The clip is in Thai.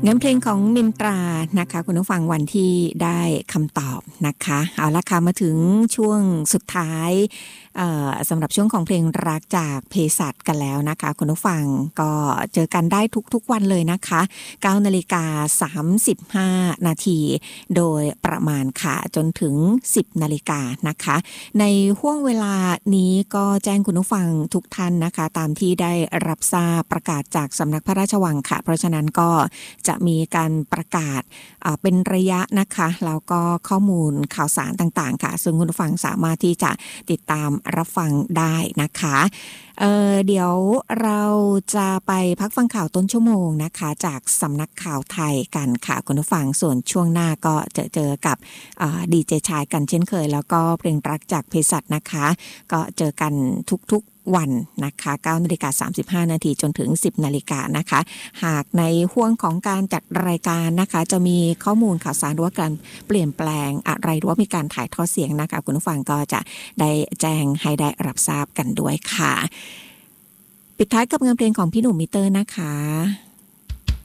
งานเพลงของมินตรานะคะคุณผู้ฟังวันที่ได้คำตอบนะคะเอาละค่ะมาถึงช่วงสุดท้ายสำหรับช่วงของเพลงรักจากเภสัชกันแล้วนะคะคุณผู้ฟังก็เจอกันได้ทุกวันเลยนะคะ9:35 นาทีโดยประมาณค่ะจนถึง 10 นาฬิกานะคะในห้วงเวลานี้ก็แจ้งคุณผู้ฟังทุกท่านนะคะตามที่ได้รับทราบประกาศจากสำนักพระราชวังค่ะเพราะฉะนั้นก็จะมีการประกาศเป็นระยะนะคะแล้วก็ข้อมูลข่าวสารต่างๆค่ะซึ่งคุณผู้ฟังสามารถที่จะติดตามรับฟังได้นะคะเดี๋ยวเราจะไปพักฟังข่าวต้นชั่วโมงนะคะจากสำนักข่าวไทยกันค่ะคุณผู้ฟังส่วนช่วงหน้าก็เจอกับดีเจชายกันเช่นเคยแล้วก็เพลงรักจากเภสัชนะคะก็เจอกันทุกวันนะคะ9:35 นาทีจนถึง 10 นาฬิกานะคะหากในห่วงของการจัดรายการนะคะจะมีข้อมูลข่าวสารหรือว่าการเปลี่ยนแปลงอะไรหรือว่ามีการถ่ายทอดเสียงนะคะคุณผู้ฟังก็จะได้แจ้งให้ได้รับทราบกันด้วยค่ะปิดท้ายกับงานเพลงของพี่หนุ่มมิเตอร์นะคะ